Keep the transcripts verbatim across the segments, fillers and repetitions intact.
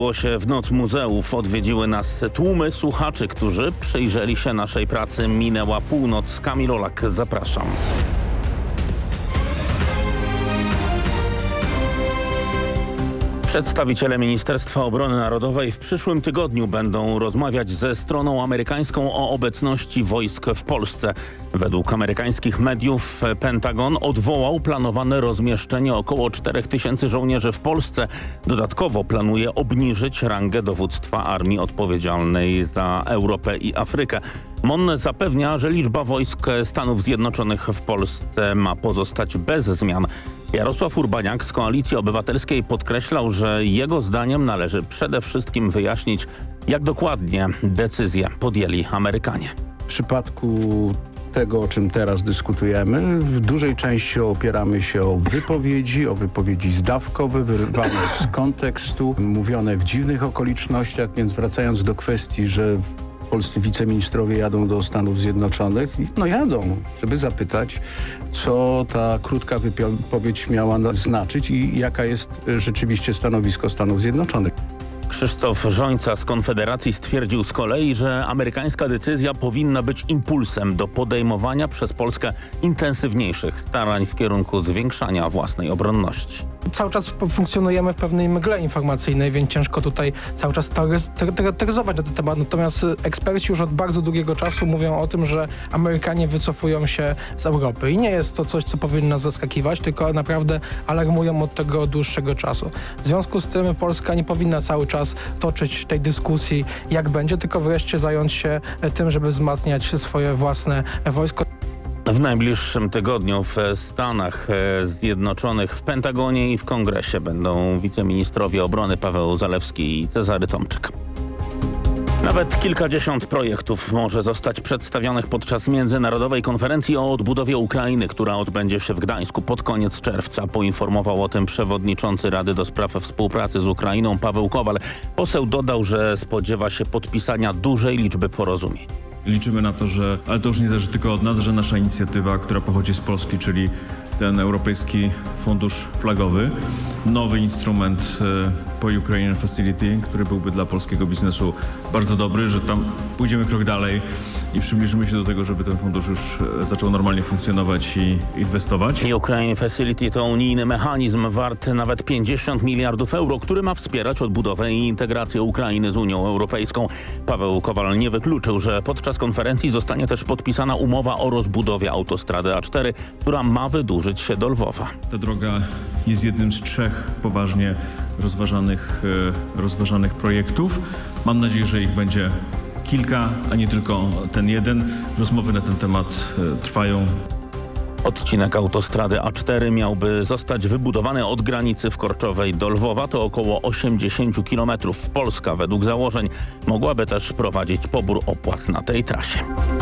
się w Noc Muzeów. Odwiedziły nas tłumy słuchaczy, którzy przyjrzeli się naszej pracy. Minęła północ. Kamil Olak, zapraszam. Przedstawiciele Ministerstwa Obrony Narodowej w przyszłym tygodniu będą rozmawiać ze stroną amerykańską o obecności wojsk w Polsce. Według amerykańskich mediów Pentagon odwołał planowane rozmieszczenie około czterech tysięcy żołnierzy w Polsce. Dodatkowo planuje obniżyć rangę dowództwa armii odpowiedzialnej za Europę i Afrykę. M O N zapewnia, że liczba wojsk Stanów Zjednoczonych w Polsce ma pozostać bez zmian. Jarosław Urbaniak z Koalicji Obywatelskiej podkreślał, że jego zdaniem należy przede wszystkim wyjaśnić, jak dokładnie decyzję podjęli Amerykanie. W przypadku tego, o czym teraz dyskutujemy, w dużej części opieramy się o wypowiedzi, o wypowiedzi zdawkowe, wyrwane z kontekstu, mówione w dziwnych okolicznościach, więc wracając do kwestii, że polscy wiceministrowie jadą do Stanów Zjednoczonych. No jadą, żeby zapytać, co ta krótka wypowiedź miała znaczyć i jaka jest rzeczywiście stanowisko Stanów Zjednoczonych. Krzysztof Rzońca z Konfederacji stwierdził z kolei, że amerykańska decyzja powinna być impulsem do podejmowania przez Polskę intensywniejszych starań w kierunku zwiększania własnej obronności. Cały czas funkcjonujemy w pewnej mgle informacyjnej, więc ciężko tutaj cały czas teoretyzować na ten temat. Natomiast eksperci już od bardzo długiego czasu mówią o tym, że Amerykanie wycofują się z Europy. I nie jest to coś, co powinno nas zaskakiwać, tylko naprawdę alarmują od tego od dłuższego czasu. W związku z tym Polska nie powinna cały czas toczyć tej dyskusji, jak będzie, tylko wreszcie zająć się tym, żeby wzmacniać swoje własne wojsko. W najbliższym tygodniu w Stanach Zjednoczonych, w Pentagonie i w Kongresie będą wiceministrowie obrony Paweł Zalewski i Cezary Tomczyk. Nawet kilkadziesiąt projektów może zostać przedstawionych podczas Międzynarodowej Konferencji o odbudowie Ukrainy, która odbędzie się w Gdańsku pod koniec czerwca. Poinformował o tym przewodniczący Rady do Spraw Współpracy z Ukrainą Paweł Kowal. Poseł dodał, że spodziewa się podpisania dużej liczby porozumień. Liczymy na to, że, ale to już nie zależy tylko od nas, że nasza inicjatywa, która pochodzi z Polski, czyli ten Europejski Fundusz Flagowy, nowy instrument po Ukraine Facility, który byłby dla polskiego biznesu bardzo dobry, że tam pójdziemy krok dalej i przybliżymy się do tego, żeby ten fundusz już zaczął normalnie funkcjonować i inwestować. Ukraine Facility to unijny mechanizm wart nawet pięćdziesiąt miliardów euro, który ma wspierać odbudowę i integrację Ukrainy z Unią Europejską. Paweł Kowal nie wykluczył, że podczas konferencji zostanie też podpisana umowa o rozbudowie autostrady A cztery, która ma wydłużyć się do Lwowa. Ta droga jest jednym z trzech poważnie rozważanych, rozważanych projektów. Mam nadzieję, że ich będzie kilka, a nie tylko ten jeden. Rozmowy na ten temat trwają. Odcinek autostrady A cztery miałby zostać wybudowany od granicy w Korczowej do Lwowa. To około osiemdziesiąt kilometrów. Polska według założeń mogłaby też prowadzić pobór opłat na tej trasie.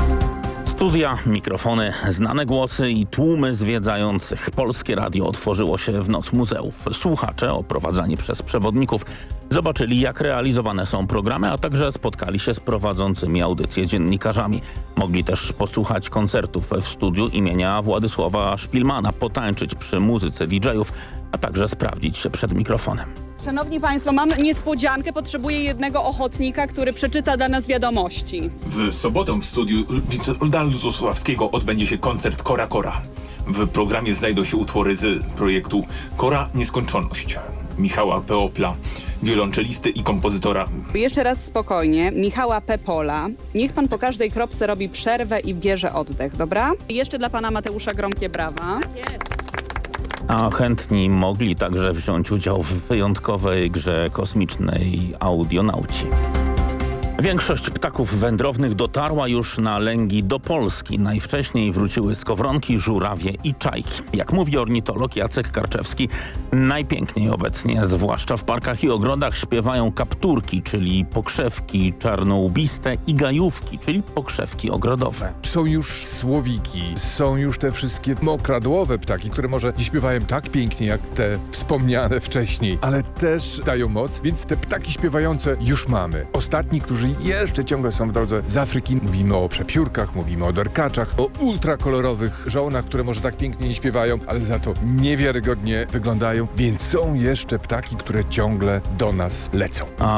Studia, mikrofony, znane głosy i tłumy zwiedzających. Polskie Radio otworzyło się w Noc Muzeów. Słuchacze, oprowadzani przez przewodników, zobaczyli, jak realizowane są programy, a także spotkali się z prowadzącymi audycje dziennikarzami. Mogli też posłuchać koncertów w studiu imienia Władysława Szpilmana, potańczyć przy muzyce didżejów, a także sprawdzić się przed mikrofonem. Szanowni Państwo, mam niespodziankę. Potrzebuję jednego ochotnika, który przeczyta dla nas wiadomości. W sobotę w studiu Witolda Luzosławskiego odbędzie się koncert Kora Kora. W programie znajdą się utwory z projektu Kora Nieskończoność Michała Peopla, wiolonczelisty i kompozytora. Jeszcze raz spokojnie. Michała Pepola. Niech pan po każdej kropce robi przerwę i bierze oddech, dobra? I jeszcze dla pana Mateusza gromkie brawa. Jest. A chętni mogli także wziąć udział w wyjątkowej grze kosmicznej Audionauci. Większość ptaków wędrownych dotarła już na lęgi do Polski. Najwcześniej wróciły skowronki, żurawie i czajki. Jak mówi ornitolog Jacek Karczewski, najpiękniej obecnie, zwłaszcza w parkach i ogrodach, śpiewają kapturki, czyli pokrzewki czarnołbiste, i gajówki, czyli pokrzewki ogrodowe. Są już słowiki, są już te wszystkie mokradłowe ptaki, które może nie śpiewają tak pięknie jak te wspomniane wcześniej, ale też dają moc, więc te ptaki śpiewające już mamy. Ostatni, którzy czyli jeszcze ciągle są w drodze z Afryki. Mówimy o przepiórkach, mówimy o derkaczach, o ultrakolorowych żołnach, które może tak pięknie nie śpiewają, ale za to niewiarygodnie wyglądają, więc są jeszcze ptaki, które ciągle do nas lecą. A